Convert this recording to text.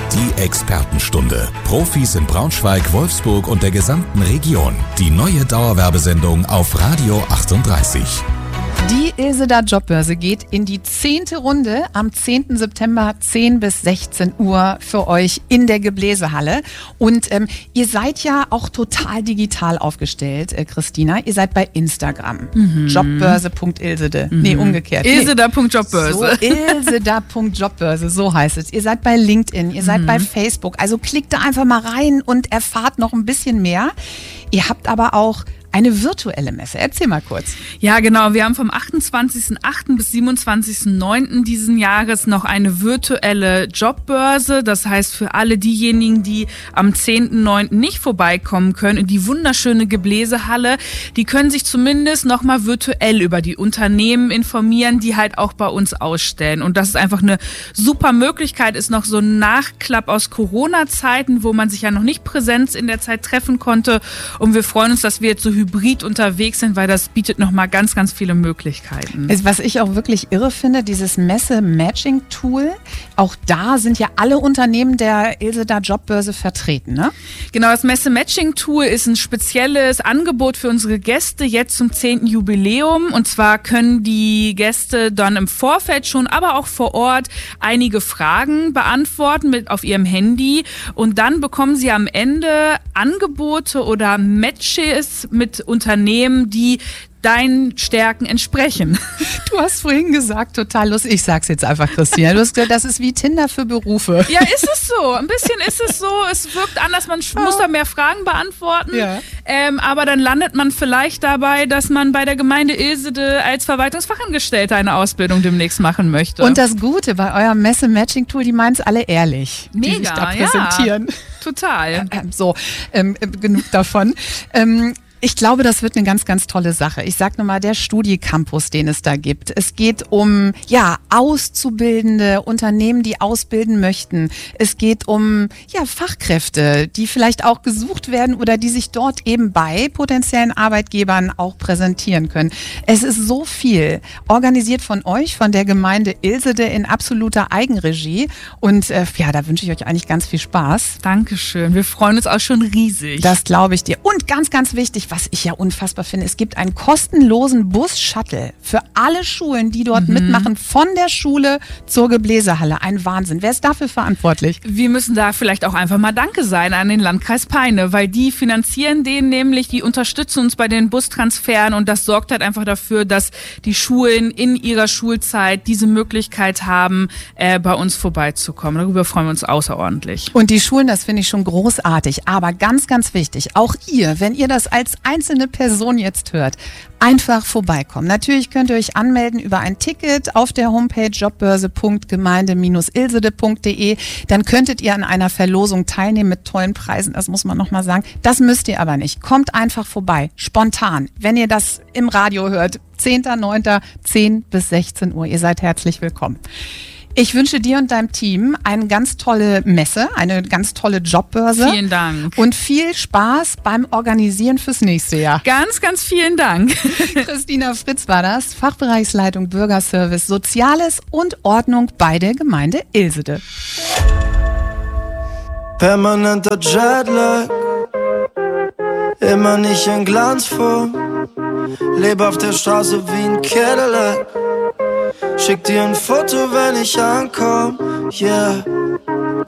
Die Expertenstunde. Profis in Braunschweig, Wolfsburg und der gesamten Region. Die neue Dauerwerbesendung auf Radio 38. Die Ilseder Jobbörse geht in die 10. Runde am 10. September 10 bis 16 Uhr für euch in der Gebläsehalle. Und ihr seid ja auch total digital aufgestellt, Christina. Ihr seid bei Instagram. Jobbörse.ilsede. Nee, umgekehrt. Ilseder.jobbörse. So, Ilseder.jobbörse, so heißt es. Ihr seid bei LinkedIn, ihr seid bei Facebook. Also klickt da einfach mal rein und erfahrt noch ein bisschen mehr. Ihr habt aber auch eine virtuelle Messe. Erzähl mal kurz. Ja, genau. Wir haben vom 28.08. bis 27.09. diesen Jahres noch eine virtuelle Jobbörse. Das heißt, für alle diejenigen, die am 10.09. nicht vorbeikommen können, in die wunderschöne Gebläsehalle, die können sich zumindest nochmal virtuell über die Unternehmen informieren, die halt auch bei uns ausstellen. Und das ist einfach eine super Möglichkeit, ist noch so ein Nachklapp aus Corona-Zeiten, wo man sich ja noch nicht Präsenz in der Zeit treffen konnte. Und wir freuen uns, dass wir jetzt so hybrid unterwegs sind, weil das bietet nochmal ganz, ganz viele Möglichkeiten. Was ich auch wirklich irre finde, dieses Messe-Matching-Tool, auch da sind ja alle Unternehmen der Ilseder Jobbörse vertreten, ne? Genau, das Messe-Matching-Tool ist ein spezielles Angebot für unsere Gäste jetzt zum 10. Jubiläum. Und zwar können die Gäste dann im Vorfeld schon, aber auch vor Ort einige Fragen beantworten auf ihrem Handy. Und dann bekommen sie am Ende Angebote oder Matches mit Unternehmen, die deinen Stärken entsprechen. Du hast vorhin gesagt, total lustig, ich sag's jetzt einfach, Christina, du hast gesagt, das ist wie Tinder für Berufe. Ja, ist es so. Ein bisschen ist es so. Es wirkt anders, man muss da mehr Fragen beantworten. Ja. Aber dann landet man vielleicht dabei, dass man bei der Gemeinde Ilsede als Verwaltungsfachangestellter eine Ausbildung demnächst machen möchte. Und das Gute bei eurem Messe-Matching-Tool, die meinen es alle ehrlich. Mega, die sich da präsentieren. Ja, total. Genug davon. Ich glaube, das wird eine ganz, ganz tolle Sache. Ich sage nochmal, der Studiecampus, den es da gibt. Es geht um Auszubildende, Unternehmen, die ausbilden möchten. Es geht um Fachkräfte, die vielleicht auch gesucht werden oder die sich dort eben bei potenziellen Arbeitgebern auch präsentieren können. Es ist so viel organisiert von euch, von der Gemeinde Ilsede in absoluter Eigenregie. Und da wünsche ich euch eigentlich ganz viel Spaß. Dankeschön. Wir freuen uns auch schon riesig. Das glaube ich dir. Und ganz, ganz wichtig, was ich ja unfassbar finde, es gibt einen kostenlosen Bus-Shuttle für alle Schulen, die dort mitmachen, von der Schule zur Gebläsehalle. Ein Wahnsinn. Wer ist dafür verantwortlich? Wir müssen da vielleicht auch einfach mal Danke sein an den Landkreis Peine, weil die finanzieren den nämlich, die unterstützen uns bei den Bustransferen und das sorgt halt einfach dafür, dass die Schulen in ihrer Schulzeit diese Möglichkeit haben, bei uns vorbeizukommen. Darüber freuen wir uns außerordentlich. Und die Schulen, das finde ich schon großartig, aber ganz, ganz wichtig, auch ihr, wenn ihr das als einzelne Person jetzt hört, einfach vorbeikommen. Natürlich könnt ihr euch anmelden über ein Ticket auf der Homepage jobbörse.gemeinde-ilsede.de. Dann könntet ihr an einer Verlosung teilnehmen mit tollen Preisen, das muss man nochmal sagen. Das müsst ihr aber nicht. Kommt einfach vorbei, spontan. Wenn ihr das im Radio hört, 10.09., 10 bis 16 Uhr. Ihr seid herzlich willkommen. Ich wünsche dir und deinem Team eine ganz tolle Messe, eine ganz tolle Jobbörse. Vielen Dank. Und viel Spaß beim Organisieren fürs nächste Jahr. Ganz, ganz vielen Dank. Christina Fritz war das, Fachbereichsleitung Bürgerservice, Soziales und Ordnung bei der Gemeinde Ilsede. Permanenter Jetlag, immer nicht in Glanzform, lebe auf der Straße wie ein Cadillac. Schick dir ein Foto, wenn ich ankomm, yeah.